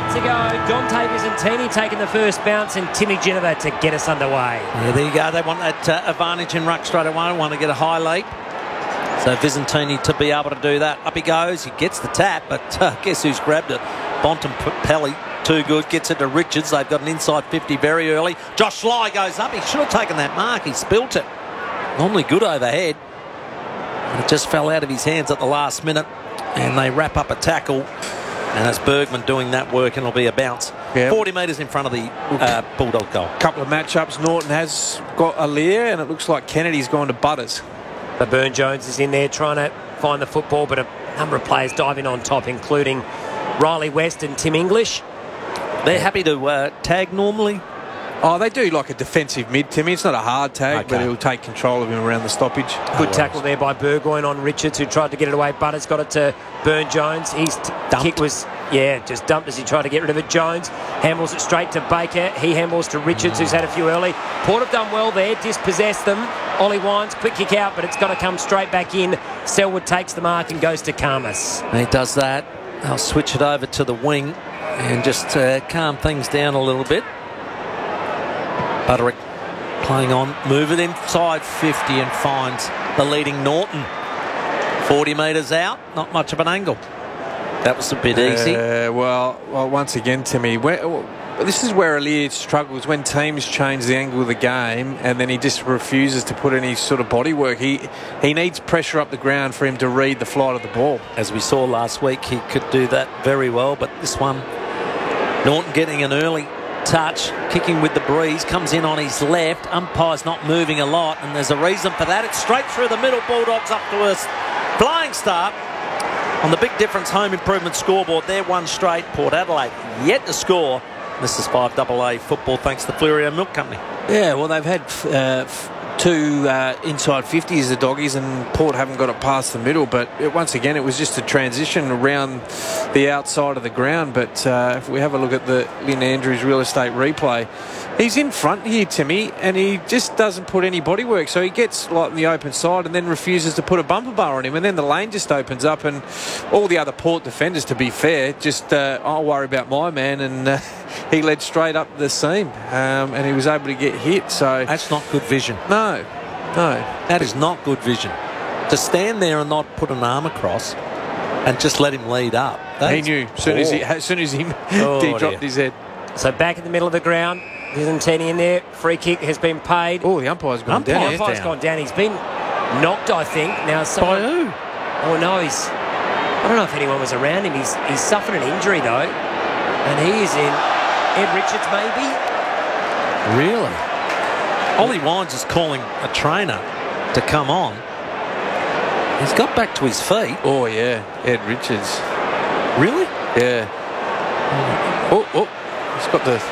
to go. Dante Visentini taking the first bounce and Timmy Geneva to get us underway. Yeah, there you go. They want that advantage in ruck straight away. Want to get a high leap. So Visentini to be able to do that. Up he goes. He gets the tap, but guess who's grabbed it? Bontempelli. Too good. Gets it to Richards. They've got an inside 50 very early. Josh Sly goes up. He should have taken that mark. He spilt it. Normally good overhead. It just fell out of his hands at the last minute. And they wrap up a tackle. And it's Bergman doing that work, and it'll be a bounce. Yep. 40 metres in front of the Bulldog goal. Couple of matchups. Norton has got Aliir, and it looks like Kennedy's gone to Butters. But Burn Jones is in there trying to find the football, but a number of players diving on top, including Riley West and Tim English. They're happy to tag normally. Oh, they do like a defensive mid, Timmy. It's not a hard tag, but he'll take control of him around the stoppage. Good tackle there by Burgoyne on Richards, who tried to get it away. Butters got it to Burn Jones. His kick was, just dumped as he tried to get rid of it. Jones handles it straight to Baker. He handles to Richards, who's had a few early. Port have done well there, dispossessed them. Ollie Wines, quick kick out, but it's got to come straight back in. Selwood takes the mark and goes to Karmas. And he does that. They'll switch it over to the wing and just calm things down a little bit. Butterick playing on, move it inside 50 and finds the leading Norton. 40 metres out, not much of an angle. That was a bit easy. Well, once again, Timmy, this is where Aliir struggles when teams change the angle of the game, and then he just refuses to put any sort of body work. He needs pressure up the ground for him to read the flight of the ball. As we saw last week, he could do that very well, but this one, Norton getting an early touch, kicking with the breeze, comes in on his left. Umpire's not moving a lot, and there's a reason for that. It's straight through the middle. Bulldogs up to us. Flying start on the Big Difference Home Improvement scoreboard. They're one straight. Port Adelaide yet to score. This is 5AA football thanks to Fleurieu Milk Company. Yeah, well, they've had two inside 50s, the Doggies, and Port haven't got it past the middle. But once again, it was just a transition around the outside of the ground. But if we have a look at the Lynn Andrews real estate replay, he's in front here, Timmy, and he just doesn't put any bodywork. So he gets like on the open side and then refuses to put a bumper bar on him. And then the lane just opens up, and all the other Port defenders, to be fair, just I'll worry about my man. And he led straight up the seam, and he was able to get hit. So that's not good vision. No, that is not good vision. To stand there and not put an arm across and just let him lead up. He knew as soon as he dropped his head. So back in the middle of the ground, Visentini in there. Free kick has been paid. Oh, the umpire's gone down. The umpire's gone down. He's been knocked, I think. Now, by who? Oh no, I don't know if anyone was around him. He's suffered an injury though, and he is in. Ed Richards, maybe? Really? Ollie Wines is calling a trainer to come on. He's got back to his feet. Oh, yeah. Ed Richards. Really? Yeah. Oh. He's got the...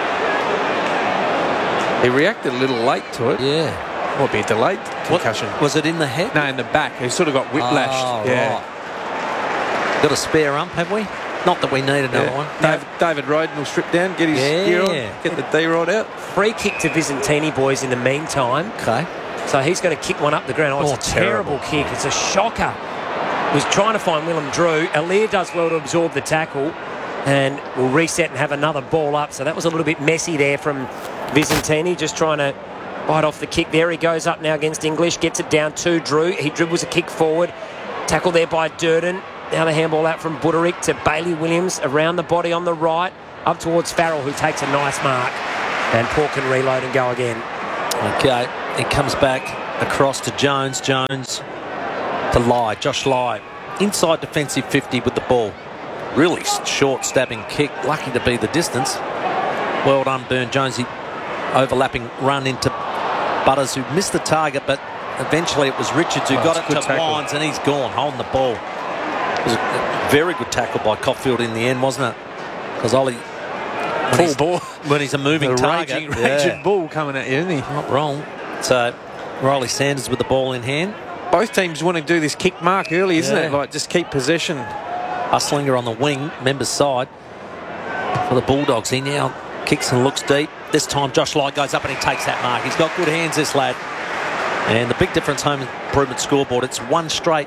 He reacted a little late to it. Yeah. Might be a delayed concussion. Was it in the head? No, in the back. He sort of got whiplashed. Oh, yeah. Right. Got a spare ump, have we? Not that we need another one. David Roden will strip down, get his gear on, get the D-rod out. Free kick to Visentini, boys, in the meantime. Okay. So he's going to kick one up the ground. It's a terrible kick. It's a shocker. Was trying to find Willem Drew. Aliir does well to absorb the tackle and will reset and have another ball up. So that was a little bit messy there from Visentini, just trying to bite off the kick there. He goes up now against English, gets it down to Drew. He dribbles a kick forward. Tackle there by Durden. Now the handball out from Butterick to Bailey Williams, around the body on the right, up towards Farrell, who takes a nice mark. And Port can reload and go again. Okay, he comes back across to Jones. Jones to Lai, Josh Lai. Inside defensive 50 with the ball. Really short stabbing kick, lucky to be the distance. Well done, Burn Jones. He overlapping run into Butters, who missed the target, but eventually it was Richards who got it to Wines, and he's gone, holding the ball. It was a very good tackle by Caulfield in the end, wasn't it? Because Ollie, when he's a moving target, raging bull coming at you, isn't he? Not wrong. So Riley Sanders with the ball in hand. Both teams want to do this kick mark early, isn't it? Like just keep possession. Uslinger on the wing, members side for the Bulldogs. He now kicks and looks deep. This time Josh Light goes up and he takes that mark. He's got good hands, this lad. And the Big Difference Home Improvement scoreboard, it's one straight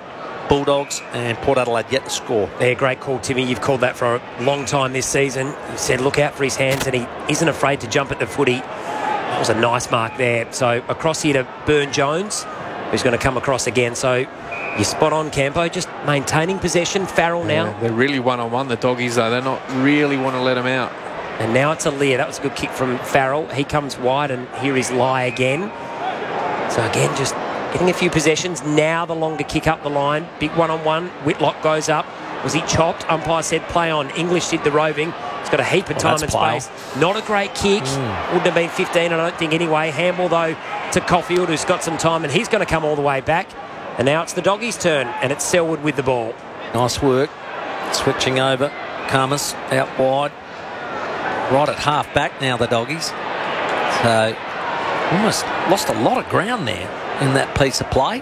Bulldogs, and Port Adelaide yet to score. Yeah, great call, Timmy. You've called that for a long time this season. You said look out for his hands, and he isn't afraid to jump at the footy. That was a nice mark there. So across here to Burn-Jones, who's going to come across again. So you're spot on, Campo. Just maintaining possession. Farrell now. Yeah, they're really one-on-one, the doggies, though. They're not really want to let them out. And now it's Aaliyah. That was a good kick from Farrell. He comes wide, and here is Lai again. So again, just getting a few possessions. Now the longer kick up the line. Big one-on-one. Whitlock goes up. Was he chopped? Umpire said play on. English did the roving. He's got a heap of time and space. Not a great kick. Wouldn't have been 15, I don't think, anyway. Handball, though, to Caulfield, who's got some time, and he's going to come all the way back. And now it's the doggies' turn, and it's Selwood with the ball. Nice work. Switching over. Karmas out wide. Right at half back now, the doggies. So almost lost a lot of ground there in that piece of play.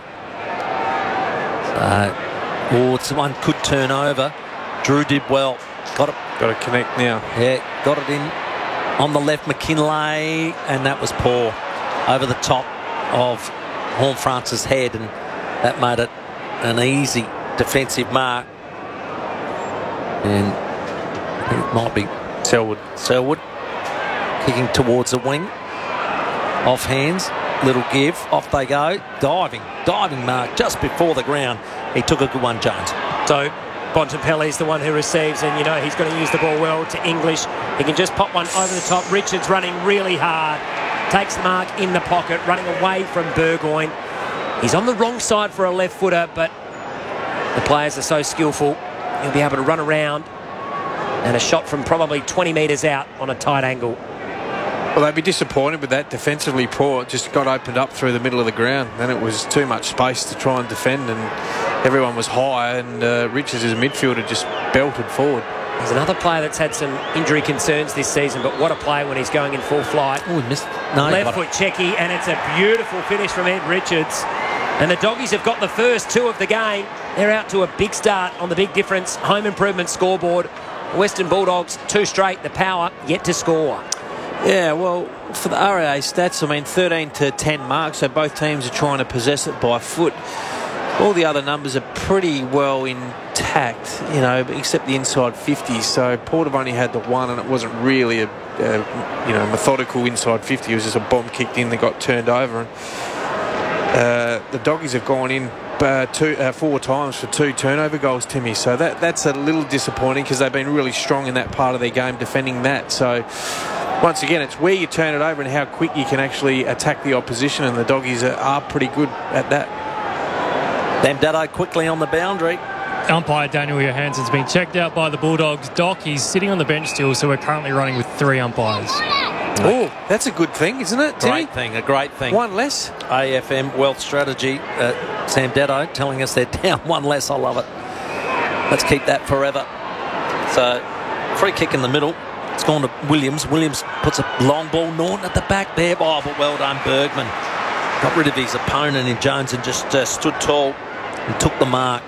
So, one could turn over. Drew did well. Got to connect now. Yeah, got it in on the left, McKinlay, and that was poor over the top of Horne-Francis' head, and that made it an easy defensive mark. And I think it might be Selwood kicking towards the wing. Off hands, little give, off they go. Diving mark just before the ground. He took a good one, Jones. So Bontempelli is the one who receives, and you know he's going to use the ball well to English. He can just pop one over the top. Richards running really hard. Takes the mark in the pocket, running away from Burgoyne. He's on the wrong side for a left footer, but the players are so skillful. He'll be able to run around, and a shot from probably 20 metres out on a tight angle. Well, they'd be disappointed with that. Defensively poor. It just got opened up through the middle of the ground. Then it was too much space to try and defend, and everyone was high, and Richards as a midfielder just belted forward. There's another player that's had some injury concerns this season, but what a play when he's going in full flight. Oh, he missed. No, left foot checky, and it's a beautiful finish from Ed Richards. And the doggies have got the first two of the game. They're out to a big start on the big difference home improvement scoreboard. Western Bulldogs 2 straight. The power yet to score. Yeah, well, for the RAA stats, I mean, 13 to 10 marks, so both teams are trying to possess it by foot. All the other numbers are pretty well intact, you know, except the inside 50. So Port have only had the one, and it wasn't really a methodical inside 50. It was just a bomb kicked in that got turned over. And the doggies have gone in 4 times for 2 turnover goals, Timmy. So that's a little disappointing because they've been really strong in that part of their game defending that. So once again, it's where you turn it over and how quick you can actually attack the opposition, and the doggies are pretty good at that. Damdado quickly on the boundary. Umpire Daniel Johansson's been checked out by the Bulldogs. Doc, he's sitting on the bench still, so we're currently running with 3 umpires. Oh, that's a good thing, isn't it, Timmy? A great thing. 1 less. AFM Wealth Strategy. Sam Datto telling us they're down 1 less. I love it. Let's keep that forever. So, free kick in the middle. It's gone to Williams. Williams puts a long ball. Norton at the back there. Oh, but well done, Bergman. Got rid of his opponent in Jones and just stood tall and took the mark.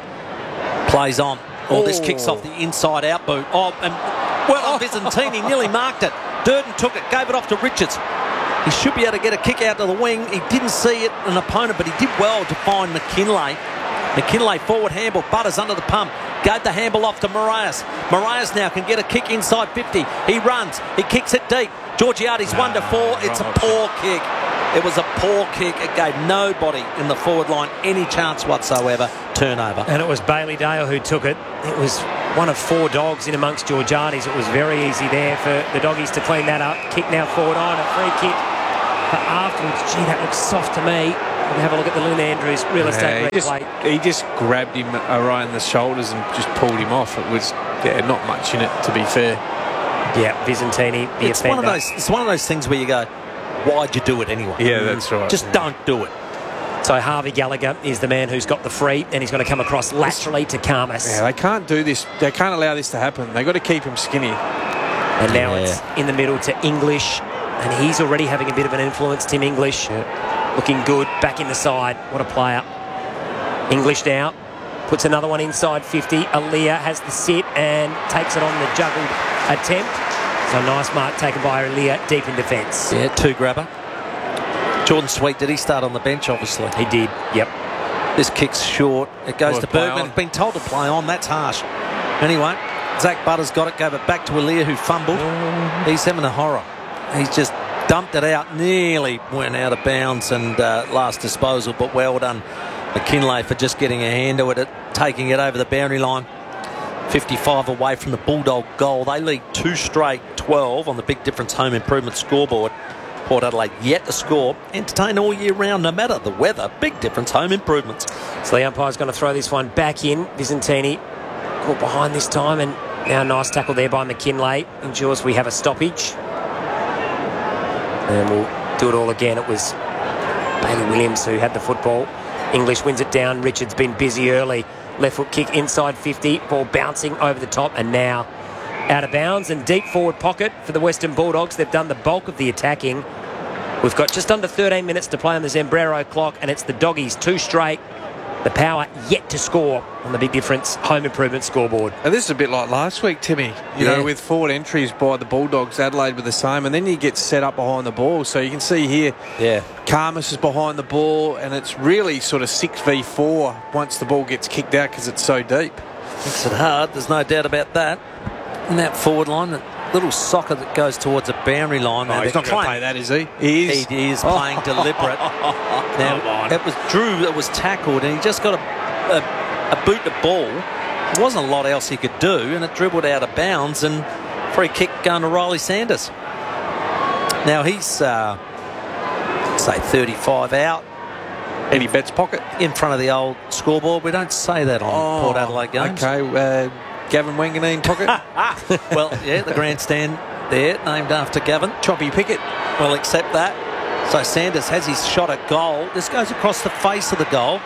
Plays on. Oh, this kicks off the inside out boot. Oh, and well, Visentini nearly marked it. Durden took it, gave it off to Richards. He should be able to get a kick out to the wing. He didn't see it, an opponent, but he did well to find McKinlay. McKinlay forward handball, Butters under the pump. Gave the handball off to Marias. Marias now can get a kick inside 50. He runs, he kicks it deep. Georgiades 1-4. It's a poor kick. It was a poor kick. It gave nobody in the forward line any chance whatsoever. Turnover. And it was Bailey Dale who took it. It was one of 4 dogs in amongst Georgiades. It was very easy there for the doggies to clean that up. Kick now forward on, a free kick. But afterwards, gee, that looks soft to me. We'll have a look at the Lynn Andrews real estate replay. He just grabbed him right in the shoulders and just pulled him off. It was not much in it, to be fair. Yeah, Visentini, the offender. It's one of those things where you go, why'd you do it anyway? Yeah, that's right. Just don't do it. So Harvey Gallagher is the man who's got the free, and he's going to come across laterally to Karmas. Yeah, they can't do this. They can't allow this to happen. They've got to keep him skinny. And now it's in the middle to English, and he's already having a bit of an influence, Tim English. Yeah. Looking good, back in the side. What a player. English now puts another one inside 50. Aaliyah has the sit and takes it on the juggled attempt. So nice mark taken by Aaliyah deep in defence. Yeah, 2 grabber. Jordan Sweet, did he start on the bench, obviously? He did, yep. This kick's short. It goes Well, to play Bergman. on. Been told to play on. That's harsh. Anyway, Zach Butters got it. Gave it back to Aaliyah, who fumbled. He's having a horror. He's just dumped it out. Nearly went out of bounds and last disposal. But well done, McKinlay, for just getting a hand to it, taking it over the boundary line. 55 away from the Bulldog goal. They lead 2 straight, 12 on the Big Difference Home Improvement scoreboard. Port Adelaide yet to score. Entertain all year round, no matter the weather. Big Difference Home Improvements. So the umpire's going to throw this one back in. Visentini caught behind this time, and now a nice tackle there by McKinlay. Ensures we have a stoppage. And we'll do it all again. It was Bailey Williams who had the football. English wins it down. Richards been busy early. Left foot kick inside 50. Ball bouncing over the top, and now out of bounds. And deep forward pocket for the Western Bulldogs. They've done the bulk of the attacking. We've got just under 13 minutes to play on the Zambrero clock, and it's the Doggies 2 straight. The Power yet to score on the Big Difference Home Improvement scoreboard. And this is a bit like last week, Timmy. You know, with forward entries by the Bulldogs, Adelaide with the same, and then you get set up behind the ball. So you can see here, Karmas is behind the ball, and it's really sort of 6v4 once the ball gets kicked out because it's so deep. Makes it hard, there's no doubt about that. In that forward line, that little soccer that goes towards a boundary line. Oh, he's not going to play that, is he? He is. He is playing deliberate. Now, it was Drew that was tackled, and he just got a boot the ball. There wasn't a lot else he could do, and it dribbled out of bounds, and free kick going to Riley Sanders. Now he's, say, 35 out. Eddie Betts' pocket. In front of the old scoreboard. We don't say that on Port Adelaide games. Okay, Gavin Wanganeen pocket. Well, yeah, the grandstand there, named after Gavin. Choppy Pickett. We'll accept that. So Sanders has his shot at goal. This goes across the face of the goal.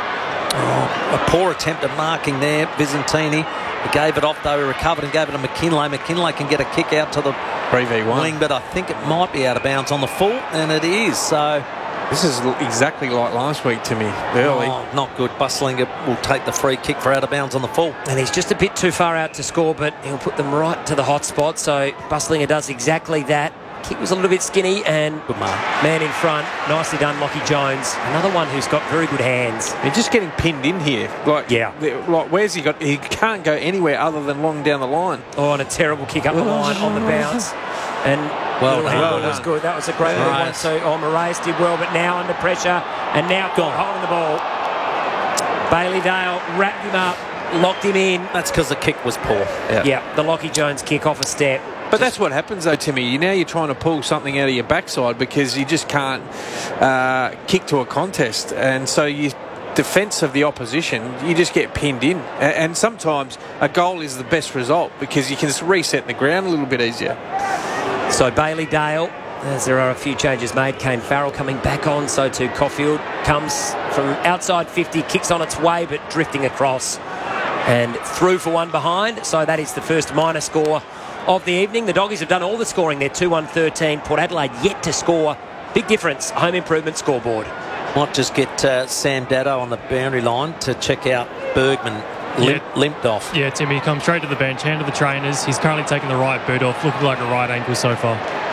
Oh, a poor attempt at marking there. Visentini. He gave it off, though. He recovered and gave it to McKinlay. McKinlay can get a kick out to the 3v1 wing, but I think it might be out of bounds on the full, and it is. So this is exactly like last week to me, early. Oh, not good. Bustlinger will take the free kick for out of bounds on the full. And he's just a bit too far out to score, but he'll put them right to the hot spot. So Bustlinger does exactly that. Kick was a little bit skinny, and good man in front. Nicely done, Lockie Jones. Another one who's got very good hands. He's just getting pinned in here. Like, where's he got? He can't go anywhere other than long down the line. Oh, and a terrible kick up the line on the bounce. And well was good. That was a great one. So Moraes did well, but now under pressure, and now holding the ball. Bailey Dale wrapped him up, locked him in. That's because the kick was poor. Yeah, the Lockie Jones kick off a step. But that's what happens, though, Timmy. Now you're trying to pull something out of your backside because you just can't kick to a contest. And so you defence of the opposition, you just get pinned in. And sometimes a goal is the best result because you can reset the ground a little bit easier. So Bailey Dale, as there are a few changes made, Kane Farrell coming back on, so too Caulfield comes from outside 50, kicks on its way but drifting across and through for one behind. So that is the first minor score of the evening. The Doggies have done all the scoring there, 2-1-13. Port Adelaide yet to score. Big difference, home improvement scoreboard. Might just get Sam Dado on the boundary line to check out Bergman. Limped off. Yeah, Timmy, come straight to the bench, hand to the trainers. He's currently taking the right boot off, looking like a right ankle so far.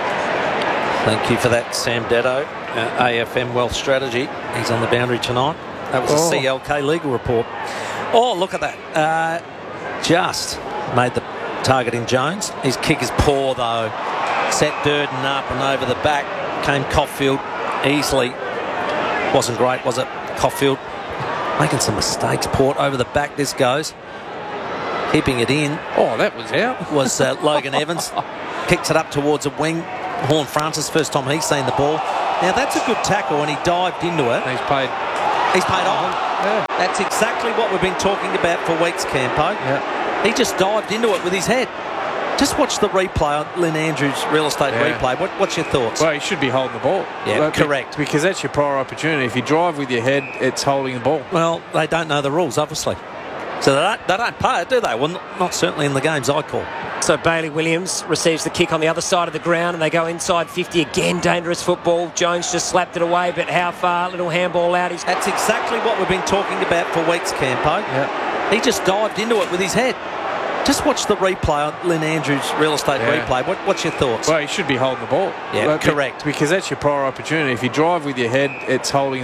Thank you for that, Sam Dado. AFM Wealth Strategy. He's on the boundary tonight. That was a CLK legal report. Oh, look at that. Just made the target in Jones. His kick is poor, though. Set Durden up and over the back. Came Caulfield easily. Wasn't great, was it? Caulfield making some mistakes. Port over the back. This goes. Keeping it in. Oh, that was out. Was Logan Evans. Kicks it up towards a wing. Horn Francis, first time he's seen the ball. Now, that's a good tackle, and he dived into it. He's paid on. Yeah. That's exactly what we've been talking about for weeks, Campo. Yeah. He just dived into it with his head. Just watch the replay on Lynn Andrews' real estate replay. What's your thoughts? Well, he should be holding the ball. Yeah, correct. Because that's your prior opportunity. If you drive with your head, it's holding the ball. Well, they don't know the rules, obviously. So they don't pay it, do they? Well, not certainly in the games I call. So Bailey Williams receives the kick on the other side of the ground, and they go inside 50 again. Dangerous football. Jones just slapped it away, but how far? Little handball out. That's exactly what we've been talking about for weeks, Campo. Yeah. He just dived into it with his head. Just watch the replay on Lynn Andrews' real estate replay. What's your thoughts? Well, he should be holding the ball. Yeah, correct. Because that's your prior opportunity. If you drive with your head, it's holding